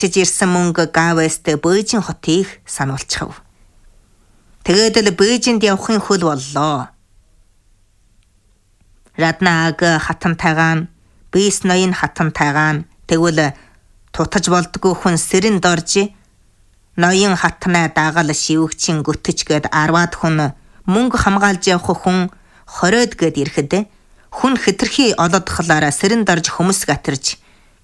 ирсэн мөнгө Гавест Бээжин хотыг сануулчихав. Тэгээд л Бээжинд явахын хөл боллоо. Раднааг хатантайгаан, Бис ноён хатантайгаан тэгвэл тутаж болдгоо хүн сэрэн дорж ноён хатнаа дагал шивгчин гүтэж гээд 10-аад хүн мөнгө хамгаалж явах хүн 20-од гээд ирэхэд хүн хэтэрхий олодхолоор сэрэн дорж хүмүүс гатарж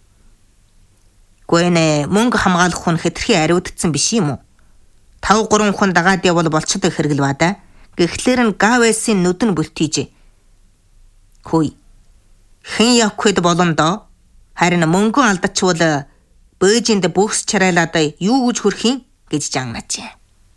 гүнэ мөнгө хамгаалах хүн хэтэрхий ариудсан биш юм уу? 5-3 хүн дагаад явбал болцдог хэрэгэл бада. Гэхдээ Гавесийн нүд нь бүлтийж хүй хэн явахд боломдоо харин мөнгө алдчихвал Бээжинд бүхс чарайлаад юу гэж хөрхийн гэж жангнажээ.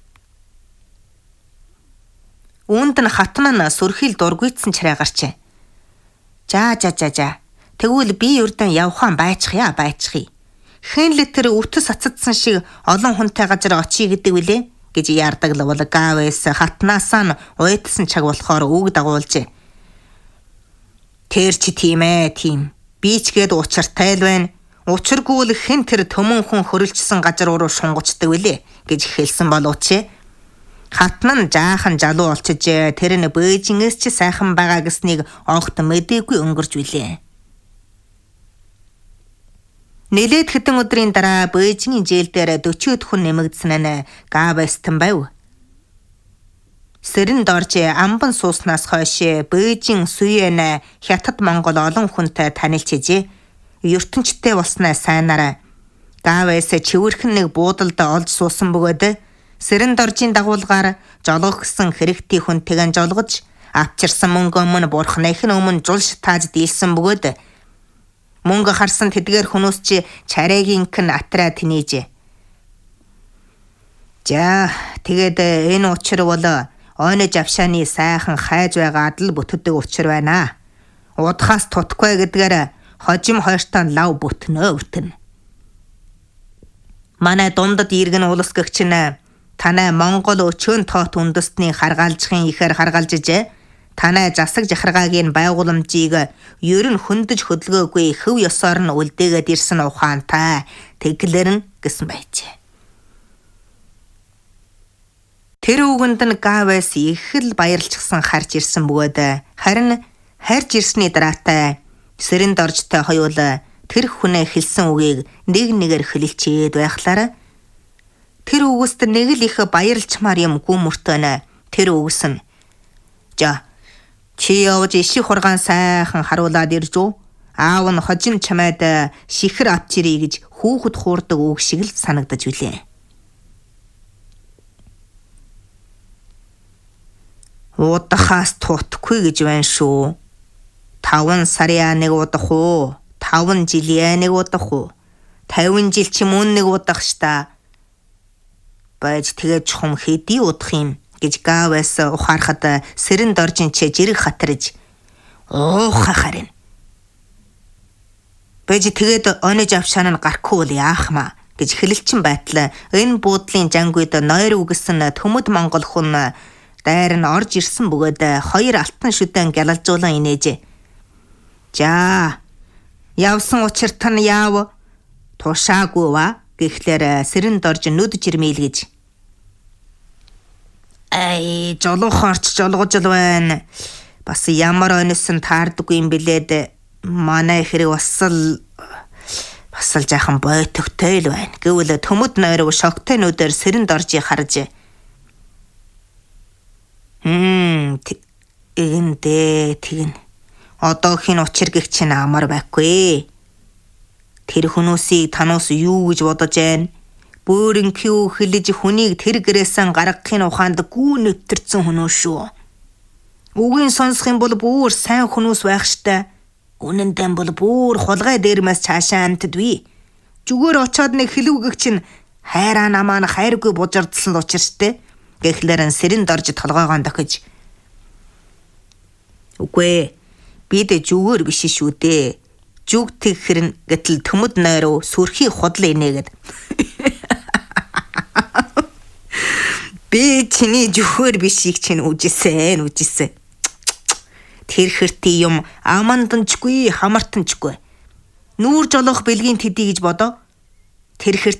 Үүнд нь хатан нь сүрхийл дургуйтсан чарай гарчээ. За. Тэгвэл би үрдэн явхаан байчихъя. Хэн л тэр өвтөс ацадсан шиг олон хүнтэй газар очие гэдэг үлээ гэж яардаг л бол Гавес хатнаасаа нь уйтсан чаг болохоор үг дагуулжээ. Тэр чи тийм. Би ч гээд учиртай л байна. Учиргүй л хэн тэр төмөн хүн хөрөлжсөн газар руу шунгацдаг үлээ гэж хэлсэн боловч хатан нь жаахан жалуу олчиж тэр нь Бээжингээс ч сайхан байгаа гэснийг огт мэдээгүй өнгөрж үлээ. Нэлээд хэдэн өдрийн дараа Бээжингийн жээл дээр 40 хүн нэмэгдсэн нь Гавестэн байв. Сэрэн дорж амбан сууснаас хойш Бээжин Суен хятад Монгол олон хүнтэй танилцжээ. ертөнчтэй болсноо сайнараа Гавес чивэрхэн нэг буудалд олж суусан бөгөөд сэрэн доржийн дагуулгаар жолгох гэсэн хэрэгтэй хүнтэйгэн жолгож авчирсан мөнгө өмнө бурхныхын өмнө жул шатааж дийлсэн бөгөөд мөнгө харсан тэдгээр хүмүүс чи чарайгийн кэн атраа тэнийжээ. За тэгээд энэ учир бол ойны жавшааны сайхан хайж байгаад л бүтдэг учир байна. Удахаас тутхгүй гэдгээр хожим хойртон лав бүтнэ. Манай дундад иргэн улс гэгч нь танай Монгол өчөөн тоот үндэстний харгаалжхын ихээр харгаалжжээ. Танай засаг жахаргаагийн байгууламжийг ер нь хөндөж хөдөлгөөгүй хөв ёсоор нь үлдээгээд ирсэн ухаантай тэглэр нь гэсэн байжээ. Тэр үгэнд нь Гавес их л баярлчихсан харж ирсэн бөгөөд харин харж ирсний дараатай сэрэн доржтой хоёул тэр хүнээ хэлсэн үгийг нэг нэгээр хэлэлчээд байхлаараа тэр үгүйст нэг л их баярлчмаар юм гүмөртөнө. Тэр үгс нь за чи явж иши хургаан сайхан харуулад ирж үү? Аав нь хожим чамайд шихэр авч ирье гэж хүүхэд хуурдаг үг шиг л санагдаж билээ. Удахаас тутхгүй гэж байна шүү. 5 сарын нэг удах уу? 5 жилийн нэг удах уу? 50 жил ч мөн нэг удах шта. Байж тэгээд чухам хэдий удах юм гэж Гавес ухаарахад сэрэн доржин ч жирэг хатарж харин. Байж тэгээд онож авшаан нь гарахгүй л яахма гэж хэлэлчин байтал энэ буудлын жангүйд ноёр үгэсэн төмөд Монгол хүн дайр нь орж ирсэн бөгөөд хоёр алтан шүдэн гялалжуулан инээж. За явсан учир тань яав тушаагүй ва гэхлээр сэрэн дорж нүд жирмэйл гэж. Ай жолоохорч жолгож л байна. Бас ямар өнөсөн таардаггүй юм билээд манай хэрэг бас л жаахан бойтогтой л байна. Гэвэл төмөд нойрог шогтой нүдээр сэрэн доржийг харж тэгнэ. Одоохийн учир гэх чинь амар байхгүй. Тэр хүмүүсийг танаас юу гэж бодож байна? Бөөрин кью хэлж хүнийг тэр гэрээсэн гаргахын ухаанд гүү нэвтэрсэн хүмүүс шүү. Үгийн сонсох юм бол бүр сайн хүмүүс байх штэ. Үнэндээ бол бүр хулгай дээрмээс цаашаа амтдгүй. Зүгээр очоод нэг хэлүүгэг чинь хайраа намаа хайргүй бужардсан л учир штэ. Гэхлээр сэрэн дорж толгоогоо дохиж. Үгүй бид зүгээр биш шүү дээ. Зүг тэгхэрн гэтэл төмөд нойроо сүрхий худал инээгээд. Би чиний зүгээр бишийг чинь үжисэн. Тэр хэрти юм аманданчгүй хамартанчгүй. Нүүр жолох бэлгийн тэдий гэж бодоо. тэрхэр